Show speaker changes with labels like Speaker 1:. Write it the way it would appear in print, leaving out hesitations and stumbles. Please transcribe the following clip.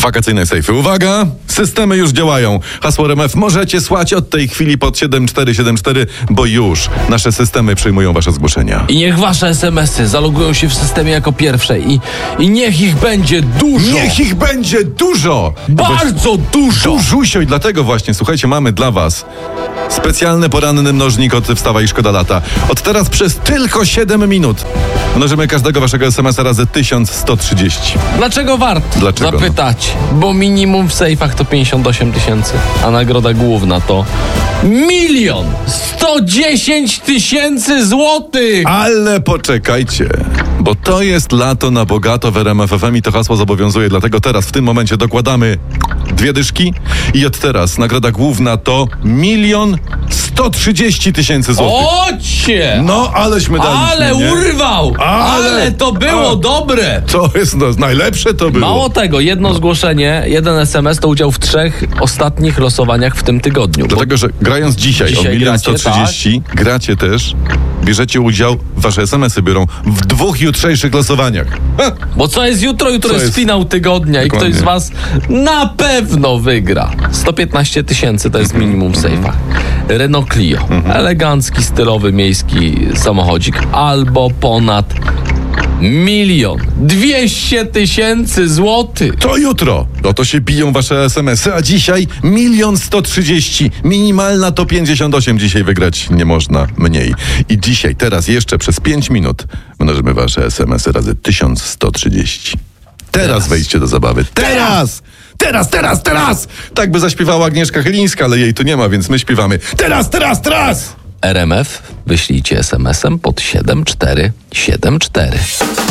Speaker 1: Wakacyjne sejfy. Uwaga! Systemy już działają. Hasło RMF możecie słać od tej chwili pod 7474, bo już nasze systemy przyjmują wasze zgłoszenia.
Speaker 2: I niech wasze SMS-y zalogują się w systemie jako pierwsze i niech ich będzie dużo.
Speaker 1: Niech ich będzie dużo!
Speaker 2: Bardzo dużo!
Speaker 1: Dużusio i dlatego właśnie, słuchajcie, mamy dla was specjalny poranny mnożnik od Wstawa i Szkoda Lata. Od teraz przez tylko 7 minut mnożymy każdego waszego SMS-a razy 1130.
Speaker 2: Dlaczego warto?
Speaker 1: Dlaczego?
Speaker 2: Zapytać. Bo minimum w sejfach to 58 000, a nagroda główna to 1 110 000 złotych!
Speaker 1: Ale poczekajcie, bo to jest lato na bogato w RMF FM i to hasło zobowiązuje, dlatego teraz w tym momencie dokładamy 2 dyszki i od teraz nagroda główna to 1 130 000 złotych.
Speaker 2: Ocie!
Speaker 1: No, aleśmy daliśmy,
Speaker 2: Ale
Speaker 1: nie?
Speaker 2: urwał! Ale to było dobre!
Speaker 1: To jest najlepsze to było.
Speaker 2: Mało tego, jedno zgłoszenie, jeden SMS to udział w 3 ostatnich losowaniach w tym tygodniu.
Speaker 1: Dlatego, że grając dzisiaj o 1 130 gracie też, bierzecie udział, wasze SMS-y biorą w 2 jutrzejszych losowaniach.
Speaker 2: Bo co jest jutro? Jutro jest finał tygodnia.
Speaker 1: Dokładnie.
Speaker 2: I ktoś z was na pewno wygra. 115 000 to jest minimum w sejfach. Renault Clio. Elegancki, stylowy, miejski samochodzik. Albo ponad 1 200 000 złotych.
Speaker 1: To jutro. No to się biją wasze SMS-y, a dzisiaj 1 130 000. Minimalna to 58. Dzisiaj wygrać nie można mniej. I dzisiaj, teraz jeszcze przez 5 minut mnożymy wasze SMS-y razy 1130. Teraz wejdźcie do zabawy. Teraz! Tak by zaśpiewała Agnieszka Chylińska, ale jej tu nie ma, więc my śpiewamy. Teraz!
Speaker 2: RMF wyślijcie SMS-em pod 7474.